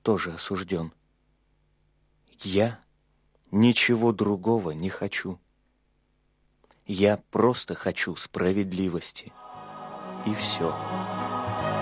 тоже осужден. Я ничего другого не хочу. Я просто хочу справедливости. И все.